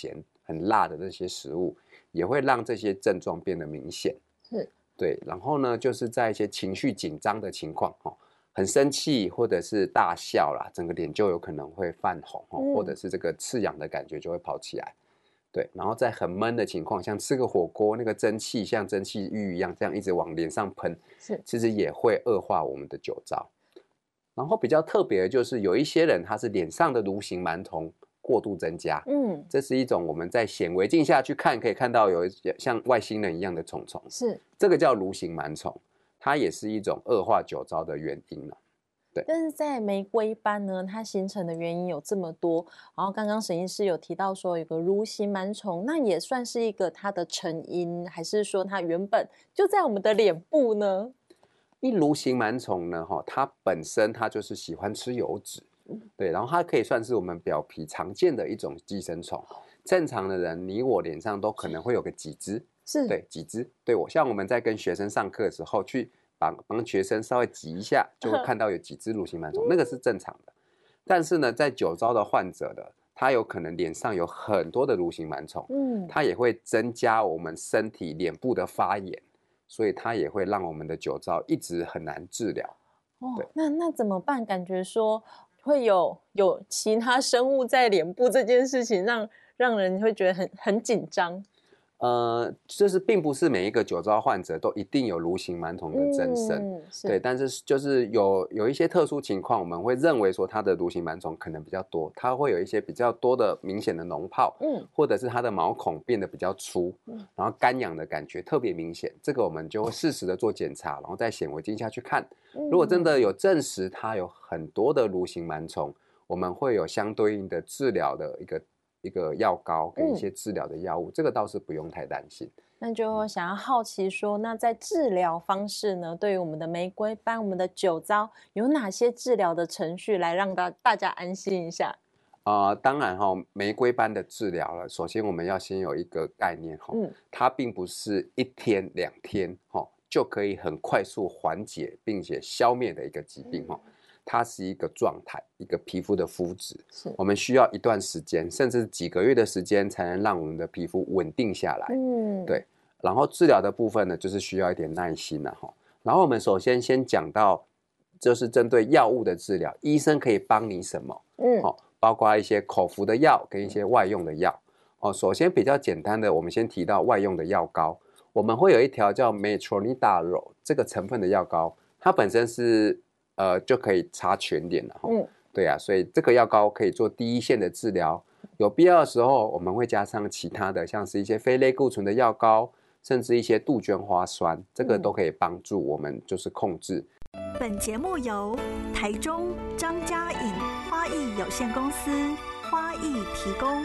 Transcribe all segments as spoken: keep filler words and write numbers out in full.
咸、很辣的这些食物，也会让这些症状变得明显。 是， 对。然后呢，就是在一些情绪紧张的情况，哦，很生气或者是大笑啦，整个脸就有可能会泛红，哦嗯、 或者是这个刺痒的感觉就会跑起来。对。然后在很闷的情况，像吃个火锅，那个蒸汽像蒸汽浴一样，这样一直往脸上喷， 是， 其实也会恶化我们的酒糟。然后比较特别的就是有一些人他是脸上的蠕形螨虫过度增加， 嗯， 这是一种我们在显微镜下去看可以看到有像外星人一样的虫虫， 是， 这个叫蠕形螨虫，它也是一种恶化酒糟的原因了。对。 但是在玫瑰斑呢，它形成的原因有这么多，然后刚刚沈医师有提到说有个蠕形螨虫，那也算是一个它的成因，还是说它原本就在我们的脸部呢？ 一蠕形螨虫呢，它本身它就是喜欢吃油脂，对，然后它可以算是我们表皮常见的一种寄生虫。正常的人，你我脸上都可能会有个几只， 是， 对，几只，对，我像我们在跟学生上课的时候，去帮帮学生稍微挤一下，就会看到有几只蠕形螨虫，那个是正常的。但是呢，在酒糟的患者的，他有可能脸上有很多的蠕形螨虫，嗯，它也会增加我们身体脸部的发炎。所以它也会让我们的酒糟一直很难治疗。 哦，那那怎么办？感觉说会有有其他生物在脸部这件事情让，让人会觉得很很紧张。 呃，就是并不是每一个酒糟患者都一定有蠕形螨虫的增生，嗯、对，但是就是有有一些特殊情况，我们会认为说它的蠕形螨虫可能比较多，它会有一些比较多的明显的脓泡，嗯，或者是它的毛孔变得比较粗，嗯，然后干痒的感觉特别明显，这个我们就会适时的做检查，然后在显微镜下去看，如果真的有证实它有很多的蠕形螨虫，我们会有相对应的治疗的一个。一个药膏跟一些治疗的药物，嗯、这个倒是不用太担心。 那就想要好奇说，那在治疗方式呢？对于我们的玫瑰斑、我们的酒糟，有哪些治疗的程序来让大大家安心一下？ 啊、呃，当然哈、哦，玫瑰斑的治疗了，首先我们要先有一个概念哈、哦，嗯，它并不是一天两天哈、哦、就可以很快速缓解并且消灭的一个疾病哈。嗯，它是一个状态，一个皮肤的肤质，我们需要一段时间，甚至几个月的时间，才能让我们的皮肤稳定下来。嗯，对。然后治疗的部分呢，就是需要一点耐心了哈。然后我们首先先讲到，就是针对药物的治疗，医生可以帮你什么？嗯，哦，包括一些口服的药跟一些外用的药。哦，首先比较简单的，我们先提到外用的药膏，我们会有一条叫 Metronidazole 这个成分的药膏，它本身是。呃，就可以擦全脸了哈。嗯，对啊，所以这个药膏可以做第一线的治疗，有必要的时候我们会加上其他的，像是一些非类固醇的药膏，甚至一些杜鹃花酸，这个都可以帮助我们就是控制。 本节目由台中张家颖花艺有限公司花艺提供。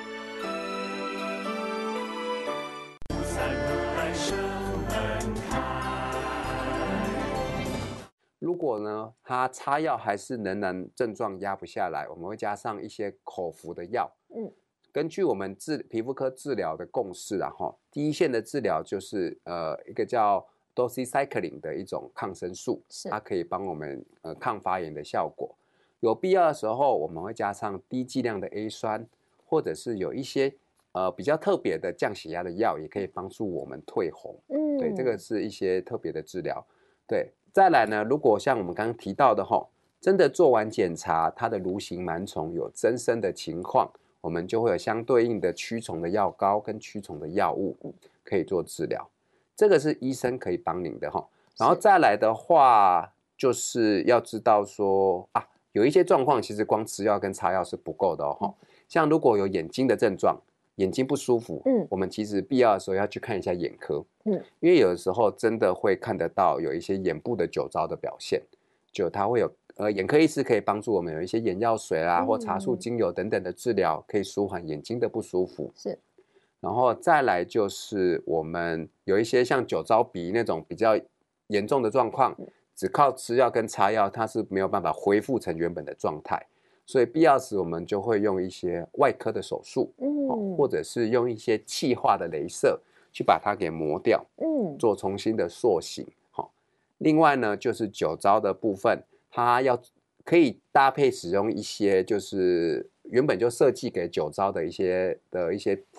如果呢，它擦药还是仍然症状压不下来，我们会加上一些口服的药。嗯，根据我们治皮肤科治疗的共识啊，哈，第一线的治疗就是呃一个叫 doxycycline 的一种抗生素，它可以帮我们呃抗发炎的效果。有必要的时候，我们会加上低剂量的 A 酸，或者是有一些呃比较特别的降血压的药，也可以帮助我们退红。嗯，对，这个是一些特别的治疗。对。再来呢，如果像我们刚刚提到的吼，真的做完检查，它的蠕形螨虫有增生的情况，我们就会有相对应的驱虫的药膏跟驱虫的药物可以做治疗。这个是医生可以帮您的吼。然后再来的话，就是要知道说啊，有一些状况其实光吃药跟擦药是不够的哦。嗯，像如果有眼睛的症状，眼睛不舒服，嗯，我们其实必要的时候要去看一下眼科，嗯，因为有的时候真的会看得到有一些眼部的酒糟的表现，就它会有呃眼科医师可以帮助我们有一些眼药水啦，嗯，或茶树精油等等的治疗，可以舒缓眼睛的不舒服。 是， 然后再来就是我们有一些像酒糟鼻那种比较严重的状况，只靠吃药跟擦药，它是没有办法恢复成原本的状态。所以必要时我们就会用一些外科的手术，嗯，哦，或者是用一些气化的雷射去把它给磨掉，嗯，做重新的塑形。哦，另外呢，就是酒糟的部分，它要可以搭配使用一些就是原本就设计给酒糟的一些的一些